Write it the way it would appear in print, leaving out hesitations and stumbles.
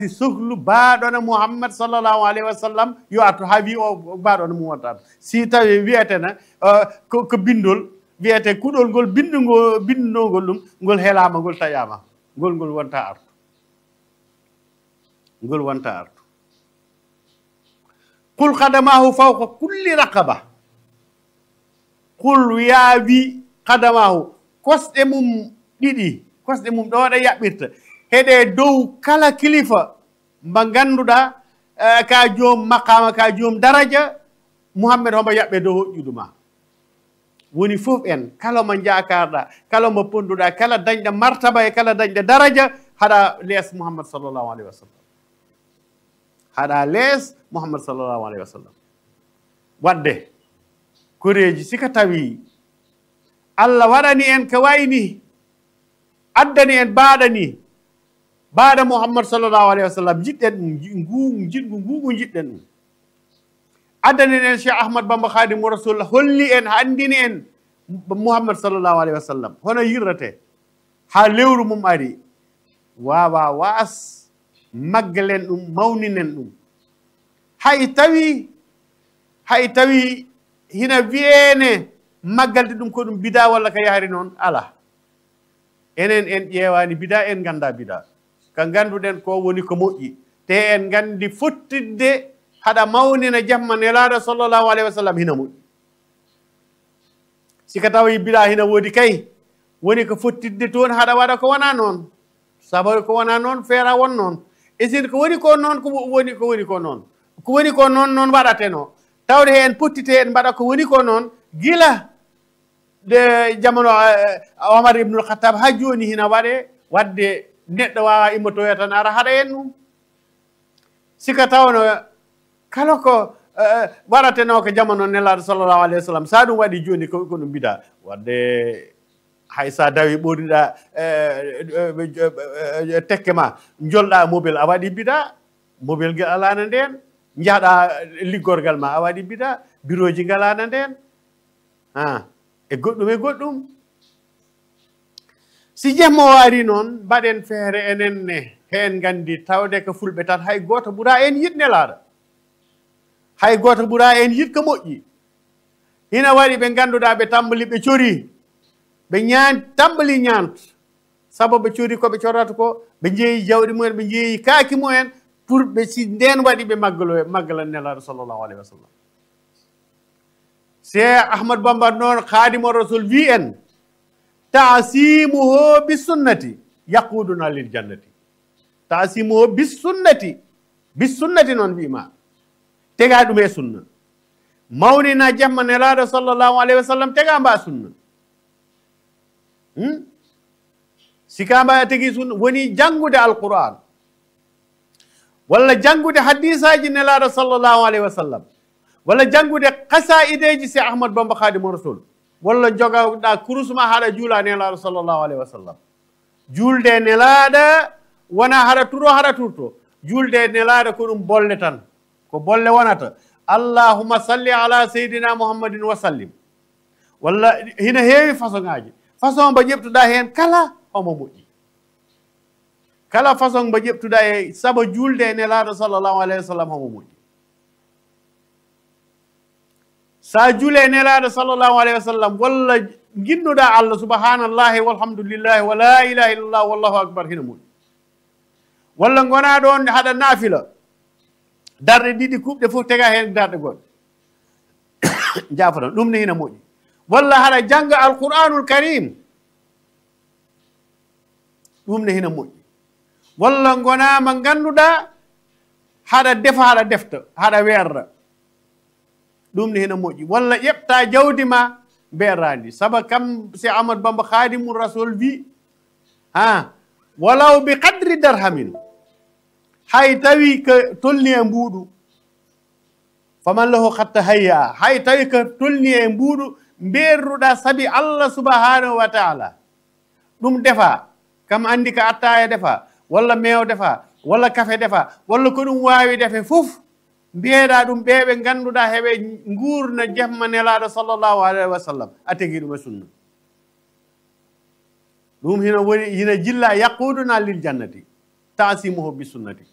sohlu baaɗona Muhammad sallallahu alayhi wa sallam yo artu ha wi o baaɗona mum wonta artu si tawi wiyetena ko bindol wiyete kuɗol ngol bindugol ɗum ngol heelama ngol taƴama ngol wonta artu ngol wonta artu qul qadamahu fawqa kulli raqaba qul yaawi qadamahu kosɗe mum ɗiɗi kosɗe mum ɗo waɗa yaɓɓirta heɗe dow kala kilifa mba ganduɗa ka joom maqama ka joom daraja Muhammad homba yaɓɓe dow hoƴƴudu ma woni fof en kala mo jakarɗa kala mo ponduɗa kala dañɗa martaba e kala dañɗa daraja haɗa lees Muhammad sallllahu alayhi wa sallam haɗa lees Muhammad sallllahu alayhi wa sallam wadde koreji sika tawi Allah waɗani en ko wayni addani en baaɗa Muhammad sallllahu alayhi wa sallam jiɗɗen ɗum jiɗgu ngugu jiɗɗen ɗum addani en Cheikh Ahmad Bamba Khadimu Rasul holli en andini en Muhammad sallllahu alayhi wa sallam hono yirrate ha lewru mum ari wawa waas maggalen ɗum mawninen ɗum hay tawi hina wiyene maggalde ɗum ko ɗum bida walla ko yahri noon ala enen en ƴeewani bida en ganda bida ko ganduɗen ko woni ko moƴƴi te en gandi fottidde haɗa mawnina jamma nelaɗo sallllahu alayhi wa sallam hina moƴƴi sika tawi bida hina woodi kay woni ko fottidde toon haɗa waɗa ko wona noon sabu ko wona noon feera won noon e sin ko woni ko noon ko woni ko noon waɗateno tawde hen pottite en mbaɗa ko woni ko noon gila de jamono Omar ibnul Khattab ha joni hina waɗe wadde neɗɗo wawa immotoya tan ara haɗa en ɗum sika tawno kala ko waɗateno ko jamono nelaɗo sallllahu alayhi wa sallam sa ɗum waɗi joni ko ɗum bida wadde hay sa dawi ɓorniɗa tekke ma jolɗa mobile a waɗi bida mobile ngel alano nden jahɗa liggorgal ma a waɗi bida bureau ji ngalano nden e goɗɗum si jemmo waari noon mbaɗen feere enen ne hen gandi tawde ko fulɓe tan hay goto ɓuura en yiɗ nelaɗo hay goto ɓuura en yiɗ ko moƴƴi hina waɗi ɓe ganduɗa ɓe tambali ɓe cori ɓe tambali ñant sabu ɓe cori koɓe corata ko ɓe jeeyi jawɗi mumen ɓe jeeyi kaaki mumen pour ɓe si nden waɗi ɓe maggala nelaɗo sallllahu alayhi wa sallam Cheikh Ahmad Bamba noon Khadimu Rasul wi en taasimuhu bisunnati yaquduna lil jannati taasimuhu bisunnati noon wima tega ɗum e sunna mawnina jamma nelaɗo sallllahu alayhi wa sallam tega mba sunna sika mba tegi sunna woni janngude alquran walla janngude hadisaji nelaɗo sallllahu alayhi wa sallam walla janngude qasaideji si Ahmad Bamba Khadimu Rasul walla jogaɗa kurusma haɗa juula nelaɗo sallllahu alayhi wa sallam julde nelaɗo wona haɗa turo haɗa turto julde nelaɗo ko ɗum bolle tan ko bolle wonata allahumma salli ala seydina muhammadin wa sallim walla hina heewi façon ngaji façon mba ƴeftuɗa hen kala omo moƴƴi kala façon mba ƴeftuɗa e saabu julde e nelaɗo sallllahu alayhi wa sallam homo moƴƴi sa juule nelaɗo sallllahu alayhi wa sallam walla ginnuɗa Allah subhanallahi walhamdulillahi wa la ilaha illallah wallahu akbar hina moƴƴi walla gona ɗon haɗa naafila darɗe ɗiɗi kuɓɗe fof tega hen darɗe goɗɗe jafoɗon ɗum ne hina moƴƴi walla haɗa jangga alqur'anul karim ɗum ne hina moƴƴi walla gonama ganduɗa haɗa defa haɗa defta haɗa werra ɗum ne hina moƴƴi walla ƴefta jawdi ma mberrandi saabu kam si Ahmad Bamba Khadimu Rasul wi walaw bi qadri darhamin hay tawi ko tolni e mbuuɗu faman lahu hatta hayya hay tawi ko tolni e mbuuɗu mberruɗa sabi Allah subhanahu wa taala ɗum defa kam andi ko attaya defa walla meew defa walla kafe defa walla ko ɗum wawi defe fof mbiyeɗa ɗum ɓeɓe ganduɗa heɓe gurna jamma nelaɗo sallllahu alayhi wa sallam a tegi ɗum e sunna ɗum hina jilla yaquduna lil jannati taasimuhu bi sunnati